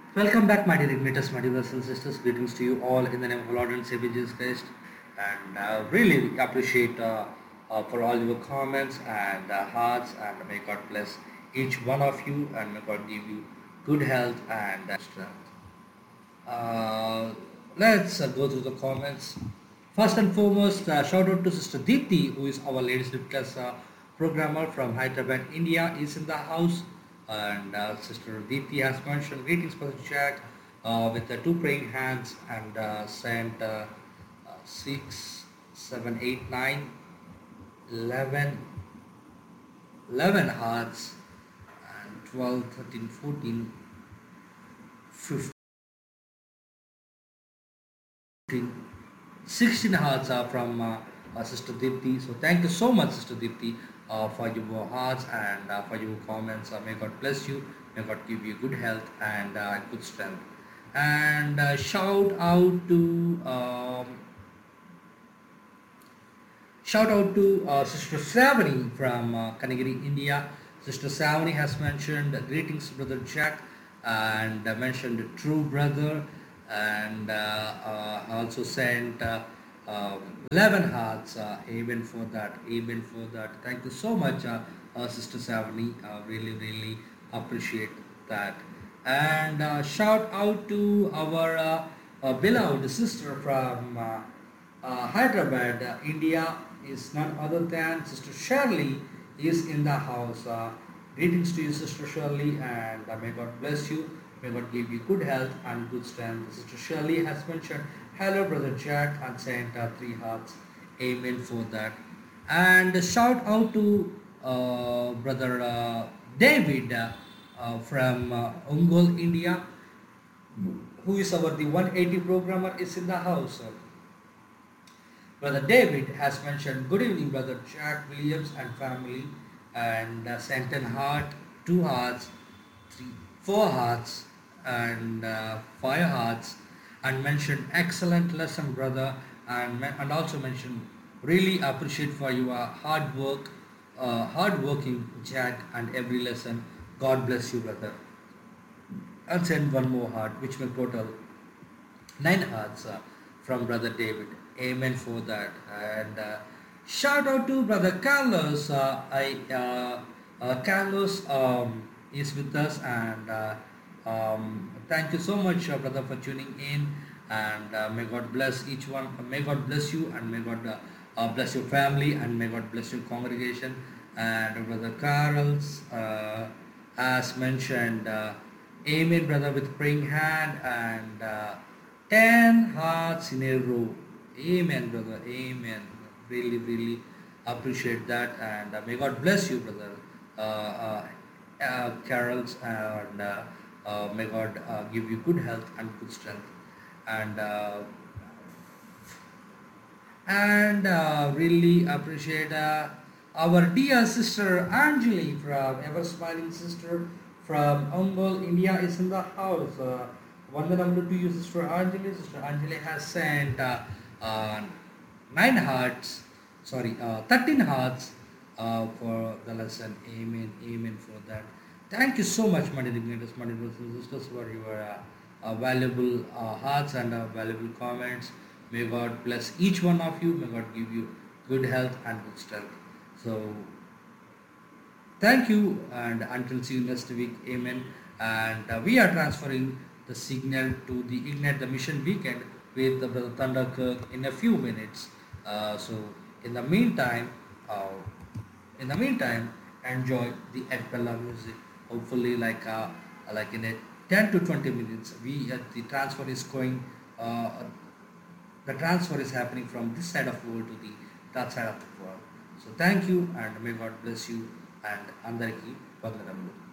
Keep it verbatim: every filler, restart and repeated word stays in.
Welcome back, my dear igniters, my dear brothers and sisters. Greetings to you all in the name of Lord and Savior Jesus Christ. And uh, really appreciate uh, uh, for all your comments and uh, hearts. And may God bless each one of you. And may God give you good health and uh, strength. Uh, let's uh, go through the comments. First and foremost, uh, shout out to Sister Deepthi, who is our latest class uh, programmer from Hyderabad, India, is in the house. And uh, Sister Deepthi has mentioned greetings for the chat uh, with the two praying hands and uh, sent uh, uh, six, seven, eight, nine, eleven, eleven hearts, and twelve, thirteen, fourteen, fifteen. sixteen hearts are from uh, uh, Sister Deepthi. So thank you so much, Sister Deepthi, uh, for your hearts and uh, for your comments. Uh, may God bless you. May God give you good health and uh, good strength. And uh, shout out to um, shout out to uh, Sister Savani from uh, Kanagiri, India. Sister Savani has mentioned uh, greetings, Brother Jack, and uh, mentioned true brother, and uh, uh, also sent uh, um, eleven hearts. Uh, amen for that. Amen for that. Thank you so much, uh, uh, Sister Savani. Uh, really, really appreciate that. And uh, shout out to our uh, uh, beloved sister from uh, uh, Hyderabad, uh, India, is none other than Sister Shirley is in the house. Uh, greetings to you, Sister Shirley, and uh, may God bless you. May God give you good health and good strength. Sister Shirley has mentioned, hello, Brother Jack, and sent uh, three hearts. Amen for that. And shout out to uh, Brother uh, David uh, uh, from uh, Ongole, India, who is our the one eighty programmer, is in the house. Brother David has mentioned, good evening, Brother Jack Williams and family, and uh, sent an heart, two hearts, three, four hearts, and uh, five hearts, and mentioned excellent lesson, brother, and and also mentioned really appreciate for your hard work, uh, hard working Jack, and every lesson. God bless you, brother. And send one more heart, which will total nine hearts uh, from Brother David. Amen for that. And uh, shout out to Brother Carlos. Uh, I uh, uh, Carlos um, is with us, and uh, um, thank you so much, uh, brother, for tuning in. And uh, may God bless each one. May God bless you, and may God uh, uh, bless your family, and may God bless your congregation. And Brother Carlos, uh, as mentioned, uh, Amen, brother, with praying hand and uh, ten hearts in a row. Amen, brother. Amen. Really, really appreciate that, and uh, may God bless you, brother. Uh, uh, uh, carols, and uh, uh, may God uh, give you good health and good strength, and uh, and uh, really appreciate uh, our dear sister Anjali from Ever Smiling Sister from Ongole, India, is in the house. Uh, Vandanam to you, Sister Anjali. Sister Anjali has sent uh, uh, nine hearts, sorry, uh, thirteen hearts uh, for the lesson. Amen, amen for that. Thank you so much, my dear igniters, my dear brothers and sisters, for your uh, uh, valuable uh, hearts and uh, valuable comments. May God bless each one of you. May God give you good health and good strength. So thank you, and until see you next week. Amen. And uh, we are transferring the signal to the Ignite the Mission weekend with the Brother Thunderkirk in a few minutes. Uh, so in the meantime, uh, in the meantime, enjoy the acapella music. Hopefully, like uh, like in a ten to twenty minutes, we uh, the transfer is going. Uh, the transfer is happening from this side of the world to the that side of the world. So thank you, and may God bless you, and Andariki Vandanamu.